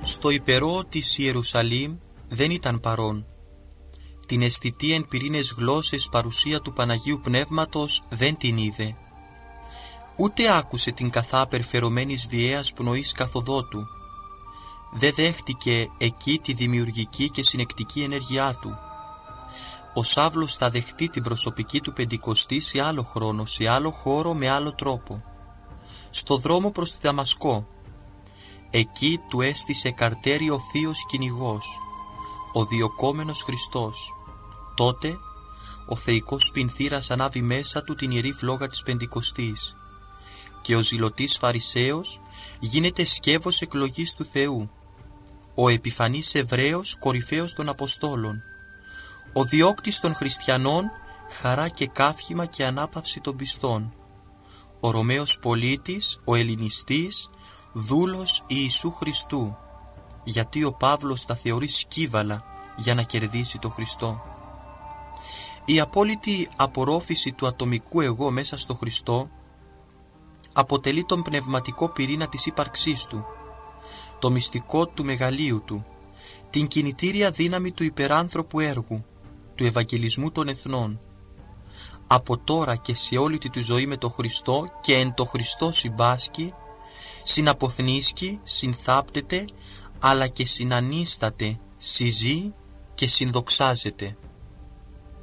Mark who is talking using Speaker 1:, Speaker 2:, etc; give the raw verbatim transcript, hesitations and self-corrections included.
Speaker 1: Στο υπερό της Ιερουσαλήμ δεν ήταν παρόν. Την αισθητή εν πυρήνες γλώσσες παρουσία του Παναγίου Πνεύματος δεν την είδε. Ούτε άκουσε την καθάπερ φερωμένης βιαίας πνοής καθοδότου. Δεν δέχτηκε εκεί τη δημιουργική και συνεκτική ενέργειά του. Ο Σαύλος θα δεχτεί την προσωπική του Πεντηκοστή σε άλλο χρόνο, σε άλλο χώρο, με άλλο τρόπο. Στο δρόμο προς τη Δαμασκό. Εκεί του έστησε καρτέρι ο θείος κυνηγός, ο διωκόμενος Χριστός. Τότε ο θεϊκός πινθήρας ανάβει μέσα του την ιερή φλόγα της Πεντηκοστής και ο ζηλωτής Φαρισαίος γίνεται σκεύος εκλογής του Θεού, ο επιφανής Εβραίος κορυφαίος των Αποστόλων, ο διώκτης των χριστιανών, χαρά και καύχημα και ανάπαυση των πιστών, ο Ρωμαίος πολίτης, ο Ελληνιστής, δούλος Ιησού Χριστού, γιατί ο Παύλος τα θεωρεί σκύβαλα για να κερδίσει τον Χριστό. Η απόλυτη απορρόφηση του ατομικού εγώ μέσα στο Χριστό αποτελεί τον πνευματικό πυρήνα της ύπαρξής του, το μυστικό του μεγαλείου του, την κινητήρια δύναμη του υπεράνθρωπου έργου, του Ευαγγελισμού των Εθνών. Από τώρα και σε όλη τη ζωή με τον Χριστό και εν το Χριστό συμπάσκει, συναποθνίσκει, συνθάπτεται, αλλά και συνανίσταται, συζεί και συνδοξάζεται.